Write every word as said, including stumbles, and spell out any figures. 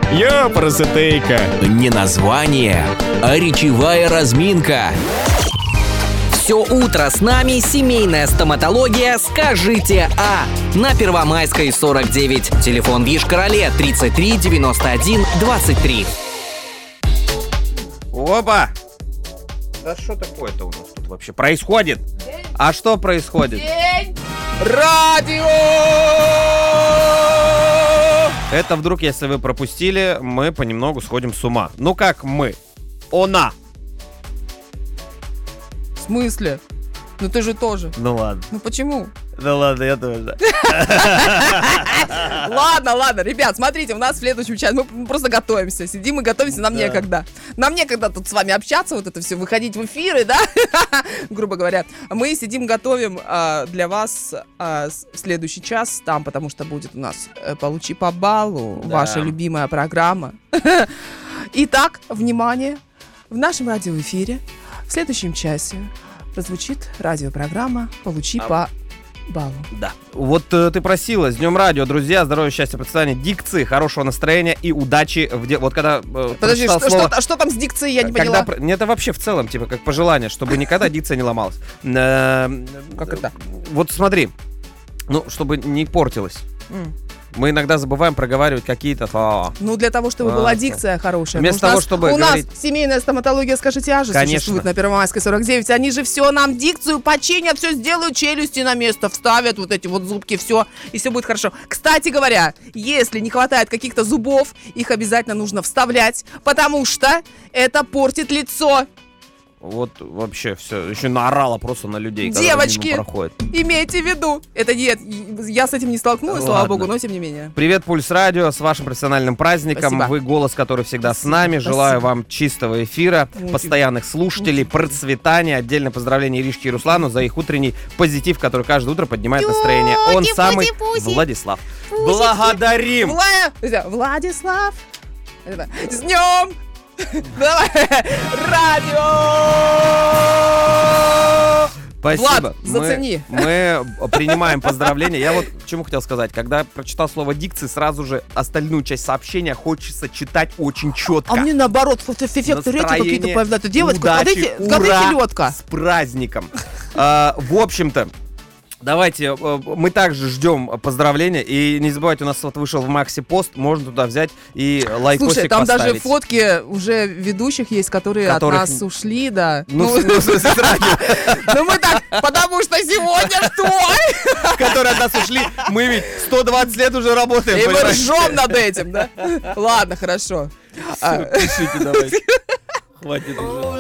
Ёпрасотейка. Не название, а речевая разминка. Все утро с нами семейная стоматология «Скажите А» на Первомайской сорок девять. Телефон в Йошкар-Оле тридцать три девяносто один двадцать три. Опа! Да что такое-то у нас тут вообще происходит? А что происходит? День радио! Это вдруг, если вы пропустили, мы понемногу сходим с ума. Ну как мы? Она! В смысле? Ну ты же тоже. Ну ладно. Ну почему? Ну ладно, я тоже. Ладно, ладно, ребят, смотрите, у нас в следующем часе мы просто готовимся, сидим и готовимся, нам Да. некогда. Нам некогда тут с вами общаться, вот это все, выходить в эфиры, да, грубо говоря. Мы сидим, готовим а, для вас а, с- следующий час там, потому что будет у нас э, «Получи по баллу», Да. ваша любимая программа. Итак, внимание, в нашем радиоэфире в следующем часе прозвучит радиопрограмма «Получи А. по баллу». Да. Вот э, ты просила, с днем радио, друзья, здоровья, счастья, процветания, дикции, хорошего настроения и удачи в де... Вот когда э, Подожди, прочитал что, слово- что, что там с дикцией, я не когда поняла. про- не, это вообще в целом, типа, как пожелание, чтобы никогда дикция не ломалась. Э, Как это? Вот смотри, ну, чтобы не портилась. М. Мы иногда забываем проговаривать какие-то слова. Ну, для того, чтобы А, была так. дикция хорошая. Вместо Ну, у того, нас- чтобы У говорить- нас семейная стоматология «Скажите А» же Конечно. существует на Первомайской сорок девять. Они же все нам дикцию починят, все сделают, челюсти на место вставят, вот эти вот зубки, все, и все будет хорошо. Кстати говоря, если не хватает каких-то зубов, их обязательно нужно вставлять, потому что это портит лицо. Вот вообще все. Еще наорала просто на людей, Девочки! которые мимо проходят. Имейте в виду. Это нет, я с этим не столкнулась, слава Ладно. богу, но тем не менее. Привет, Пульс Радио, с вашим профессиональным праздником. Спасибо. Вы голос, который всегда с Спасибо, нами. спасибо. Желаю вам чистого эфира, Очень. постоянных слушателей, Очень. процветания. Отдельное поздравление Иришке и Руслану за их утренний позитив, который каждое утро поднимает настроение. Он Пуси, самый пуси, пуси. Владислав. Пусики. Благодарим! Вла- Владислав. Это, С днем! Давай! Радио! Спасибо. Влад, Мы- зацени. Мы, принимаем поздравления. Я вот к чему хотел сказать. Когда прочитал слово дикции, сразу же остальную часть сообщения хочется читать очень четко. А мне наоборот, вот эффекты речи Настроение, какие-то появляются. Девочка, удачи, смотрите, ура, смотрите, лёдка. С праздником. А, В общем-то, давайте, э, мы также ждем поздравления. И не забывайте, у нас вот вышел в Макси пост. Можно туда взять и лайкосик Слушай, там даже поставить. фотки уже ведущих есть, которые Которых- от нас ушли, да. Ну, Ну, в смысле, с радио, ну мы так, потому что сегодня что? которые от нас ушли. Мы ведь сто двадцать лет уже работаем. И мы понимаешь? ржем над этим, да? Ладно, хорошо. А, Пишите давайте. Хватит уже.